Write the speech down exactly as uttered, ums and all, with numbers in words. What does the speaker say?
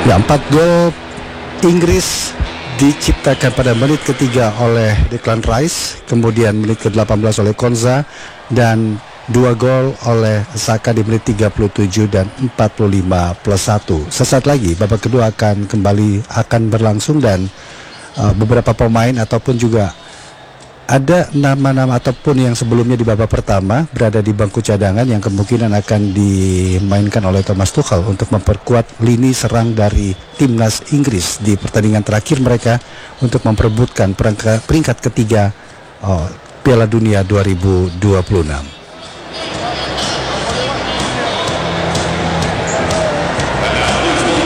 Ya, empat gol Inggris diciptakan pada menit ketiga oleh Declan Rice, kemudian menit ke delapan belas oleh Konza, dan dua gol oleh Saka di menit tiga puluh tujuh dan empat puluh lima plus satu. Sesaat lagi babak kedua akan kembali akan berlangsung, dan uh, beberapa pemain ataupun juga ada nama-nama ataupun yang sebelumnya di babak pertama berada di bangku cadangan yang kemungkinan akan dimainkan oleh Thomas Tuchel untuk memperkuat lini serang dari timnas Inggris di pertandingan terakhir mereka untuk memperebutkan peringkat, peringkat ketiga oh, Piala Dunia dua ribu dua puluh enam.